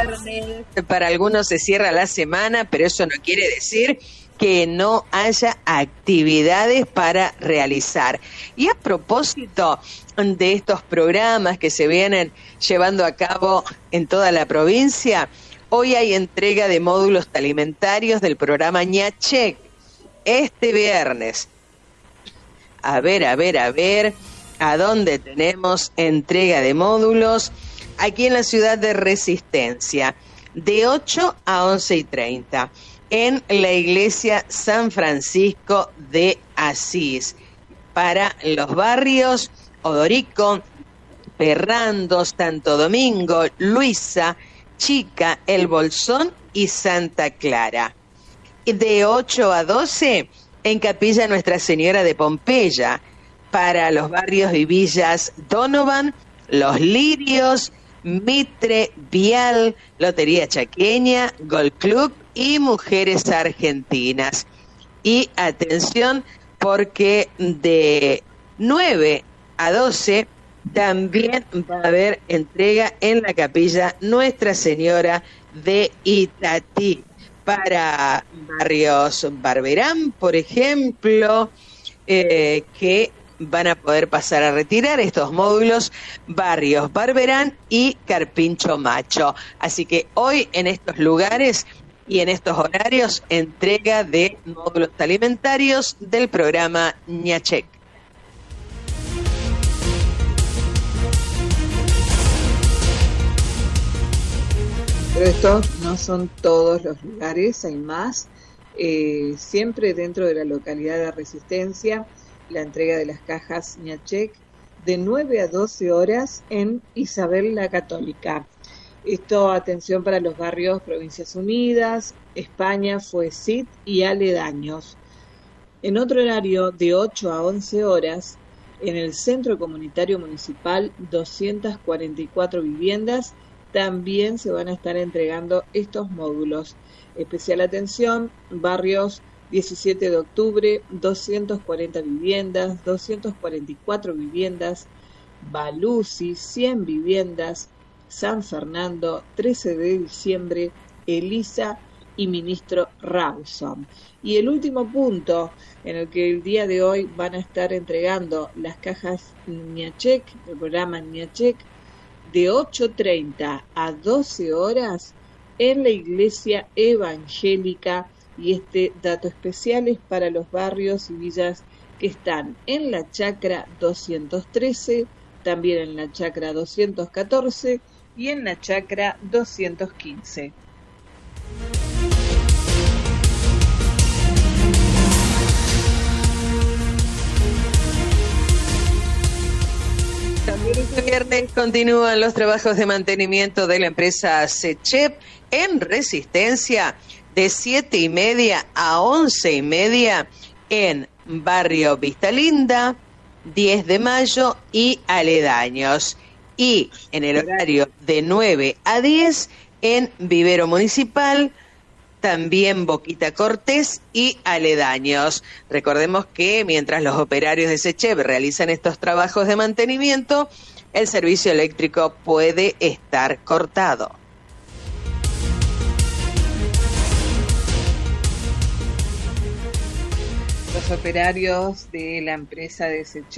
viernes, para algunos se cierra la semana, pero eso no quiere decir que no haya actividades para realizar. Y a propósito de estos programas que se vienen llevando a cabo en toda la provincia, hoy hay entrega de módulos alimentarios del programa ñachec. Este viernes, a ver, ¿a dónde tenemos entrega de módulos? Aquí en la ciudad de Resistencia, de 8 a 11:30, en la iglesia San Francisco de Asís, para los barrios Odorico, Perrando, Santo Domingo, Luisa, Chica, El Bolsón y Santa Clara. De 8 a 12, en Capilla Nuestra Señora de Pompeya, para los barrios y villas Donovan, Los Lirios, Mitre, Vial, Lotería Chaqueña, Golf Club y Mujeres Argentinas. Y atención, porque de 9 a 12 también va a haber entrega en la Capilla Nuestra Señora de Itatí, para barrios Barberán, por ejemplo, que van a poder pasar a retirar estos módulos, barrios Barberán y Carpincho Macho. Así que hoy en estos lugares y en estos horarios, entrega de módulos alimentarios del programa ñachec. Pero estos no son todos los lugares, hay más. Siempre dentro de la localidad de Resistencia, la entrega de las cajas ñachec de 9 a 12 horas en Isabel la Católica. Esto, atención para los barrios Provincias Unidas, España, Fuesit y aledaños. En otro horario, de 8 a 11 horas, en el Centro Comunitario Municipal, 244 viviendas, también se van a estar entregando estos módulos. Especial atención, barrios 17 de octubre, 240 viviendas, 244 viviendas, Balusi, 100 viviendas, San Fernando, 13 de diciembre, Elisa y Ministro Rawson. Y el último punto en el que el día de hoy van a estar entregando las cajas ñachec, el programa ñachec, de 8:30 a 12 horas en la Iglesia Evangélica, y este dato especial es para los barrios y villas que están en la Chacra 213, también en la Chacra 214 y en la Chacra 215. También este viernes continúan los trabajos de mantenimiento de la empresa SECHEP en Resistencia, de 7:30 a 11:30 en barrio Vista Linda, 10 de mayo y aledaños. Y en el horario de 9 a 10 en Vivero Municipal, también Boquita Cortés y aledaños. Recordemos que mientras los operarios de SECHEP realizan estos trabajos de mantenimiento, el servicio eléctrico puede estar cortado. Los operarios de la empresa de SECHEP